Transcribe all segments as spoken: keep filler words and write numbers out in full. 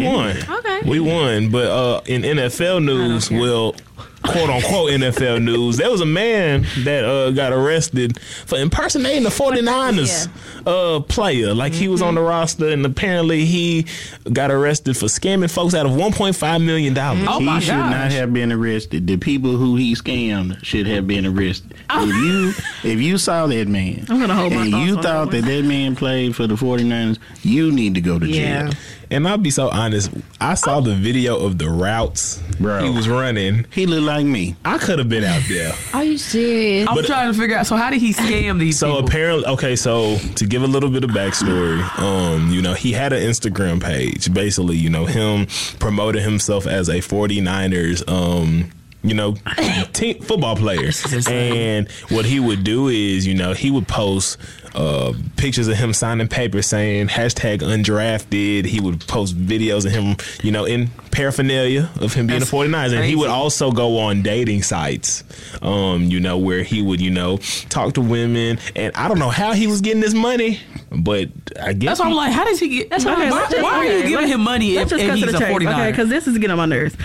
won. Okay. We won. But uh, in N F L news, well, quote unquote N F L news, there was a man that uh, got arrested for impersonating the forty-niners uh, player. Like mm-hmm. he was on the roster, and apparently he got arrested for scamming folks out of one point five million dollars. Oh he my should gosh. not have been arrested. The people who he scammed should have been arrested. Oh. If you if you saw that man I'm gonna hold my and thoughts you on thought that that that man played for the forty-niners, you need to go to Yeah. jail. And I'll be so honest, I saw the video of the routes Bro. he was running. He looked like me. I could have been out there. Are you serious? I'm But- trying to figure out. So how did he scam these So people? apparently, okay, so to give a little bit of backstory, um, you know, he had an Instagram page, basically, you know, him promoting himself as a forty-niners, um, you know, team football player. And what he would do is, you know, he would post uh, pictures of him signing papers saying hashtag undrafted. He would post videos of him, you know, in paraphernalia of him being That's a forty-niners. And he crazy. would also go on dating sites, um, you know, where he would, you know, talk to women. And I don't know how he was getting this money, but I guess That's why I'm like, how does he get? That's Okay, why, let's just- why are okay, you giving let's- him money Let's if, just if cut to he's the a chase, okay? forty-niner? Because this is getting on my nerves.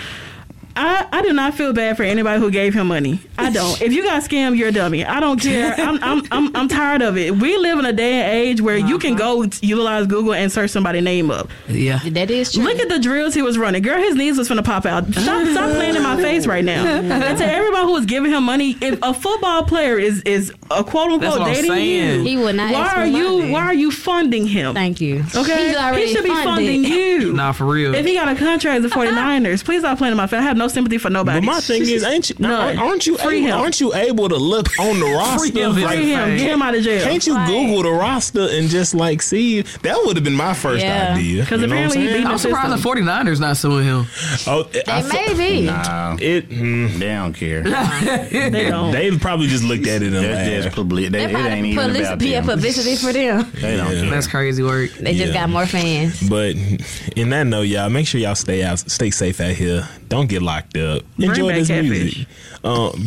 I, I do not feel bad for anybody who gave him money. I don't. If you got scammed, you're a dummy. I don't care. I'm I'm I'm, I'm tired of it. We live in a day and age where uh-huh. you can go utilize Google and search somebody's name up. Yeah, that is true. Look at the drills he was running. Girl, his knees was finna pop out. Stop, stop playing in my face right now. And to everybody who was giving him money, if a football player is is a quote That's unquote what I'm dating saying. you, He would not why ask are for you money. why are you funding him? Thank you. Okay, He's already he should be funded. funding you. Nah, for real. If he got a contract as the forty-niners, please stop playing in my face. I have no sympathy for nobody. But my thing is, ain't you, None. aren't you Free able, him. aren't you able to look on the roster? him, like, Free him. Get him out of jail. can't you Right. Google the roster and just like see? That would have been my first Yeah. idea. 'Cause you know what I'm apparently he saying? beat I'm surprised system. the forty-niners not suing him. Oh, I They fe- may be. Nah, it. Mm, they don't care. They don't. they probably just looked at it and That's just laughed. publicity. They It ain't probably even publicity, about yeah, them. publicity for them. They don't Yeah. care. That's crazy work. They just Yeah. got more fans. But in that note, y'all, make sure y'all stay out, stay safe out here. Don't get locked up. Bring Enjoy back this Catfish. music. Um,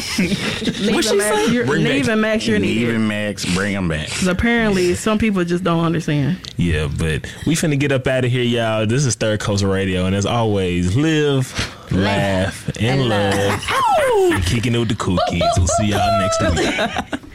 What she say? You're, Bring back- Neve and Max, you're Neve needed. and Max, bring them back. 'Cause apparently some people just don't understand. yeah, but we finna get up out of here, y'all. This is Third Coast Radio, and as always, live, laugh, and and love. love. And kicking it with the cool kids. We'll see y'all next week.